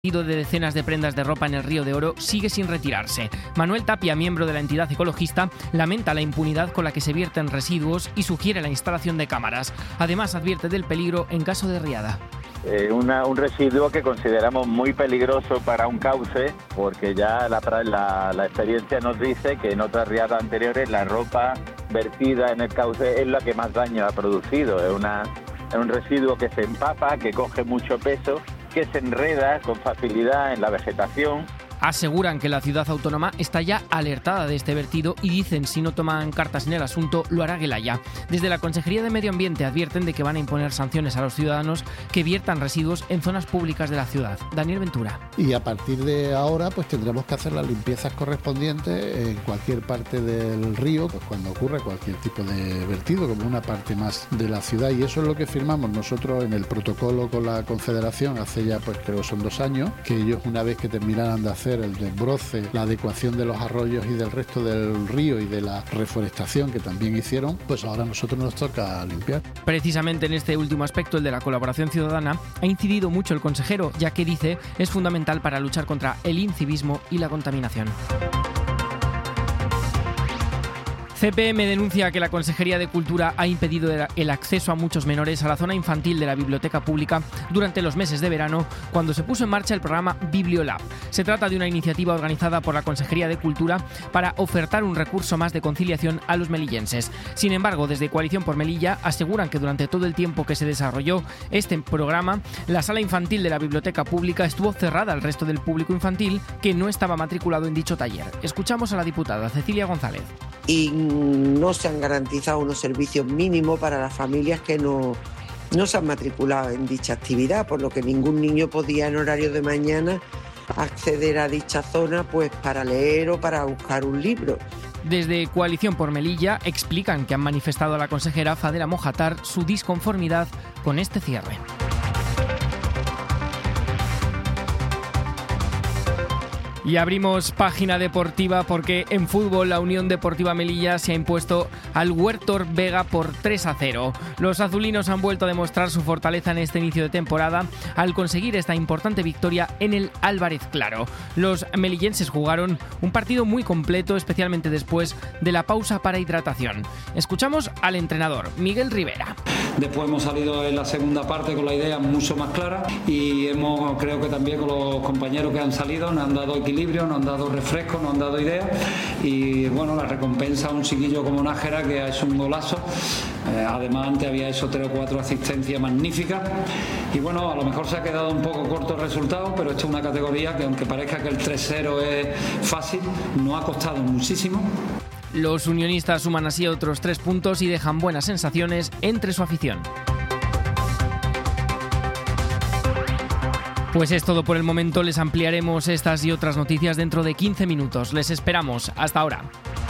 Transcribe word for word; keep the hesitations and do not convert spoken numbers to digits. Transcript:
El de decenas de prendas de ropa en el Río de Oro sigue sin retirarse. Manuel Tapia, miembro de la entidad ecologista, lamenta la impunidad con la que se vierten residuos y sugiere la instalación de cámaras. Además, advierte del peligro en caso de riada. Eh, una, un residuo que consideramos muy peligroso para un cauce, porque ya la, la, la experiencia nos dice que en otras riadas anteriores la ropa vertida en el cauce es la que más daño ha producido. Es, una, es un residuo que se empapa, que coge mucho peso, que se enreda con facilidad en la vegetación. Aseguran que la ciudad autónoma está ya alertada de este vertido y dicen si no toman cartas en el asunto lo hará Gelaya. Desde la Consejería de Medio Ambiente advierten de que van a imponer sanciones a los ciudadanos que viertan residuos en zonas públicas de la ciudad. Daniel Ventura. Y a partir de ahora pues tendremos que hacer las limpiezas correspondientes en cualquier parte del río, pues cuando ocurra cualquier tipo de vertido, como una parte más de la ciudad, y eso es lo que firmamos nosotros en el protocolo con la Confederación hace ya pues creo son dos años, que ellos una vez que terminaran de hacer el desbroce, la adecuación de los arroyos y del resto del río y de la reforestación que también hicieron, pues ahora a nosotros nos toca limpiar. Precisamente en este último aspecto, el de la colaboración ciudadana, ha incidido mucho el consejero, ya que dice es fundamental para luchar contra el incivismo y la contaminación. C P M denuncia que la Consejería de Cultura ha impedido el acceso a muchos menores a la zona infantil de la biblioteca pública durante los meses de verano, cuando se puso en marcha el programa Bibliolab. Se trata de una iniciativa organizada por la Consejería de Cultura para ofertar un recurso más de conciliación a los melillenses. Sin embargo, desde Coalición por Melilla aseguran que durante todo el tiempo que se desarrolló este programa, la sala infantil de la biblioteca pública estuvo cerrada al resto del público infantil que no estaba matriculado en dicho taller. Escuchamos a la diputada Cecilia González. Y no se han garantizado unos servicios mínimos para las familias que no, no se han matriculado en dicha actividad, por lo que ningún niño podía en horario de mañana acceder a dicha zona pues para leer o para buscar un libro. Desde Coalición por Melilla explican que han manifestado a la consejera Fadela Mojatar su disconformidad con este cierre. Y abrimos página deportiva porque en fútbol la Unión Deportiva Melilla se ha impuesto al Huertor Vega por tres a cero. Los azulinos han vuelto a demostrar su fortaleza en este inicio de temporada al conseguir esta importante victoria en el Álvarez Claro. Los melillenses jugaron un partido muy completo, especialmente después de la pausa para hidratación. Escuchamos al entrenador, Miguel Rivera. Después hemos salido en la segunda parte con la idea mucho más clara y hemos, creo que también con los compañeros que han salido nos han dado equilibrio, nos han dado refresco, nos han dado ideas y bueno, la recompensa a un chiquillo como Nájera que ha hecho un golazo. Eh, además antes había hecho tres o cuatro asistencias magníficas y bueno, a lo mejor se ha quedado un poco corto el resultado, pero esto es una categoría que aunque parezca que el tres cero es fácil, no ha costado muchísimo. Los unionistas suman así otros tres puntos y dejan buenas sensaciones entre su afición. Pues es todo por el momento, les ampliaremos estas y otras noticias dentro de quince minutos. Les esperamos. Hasta ahora.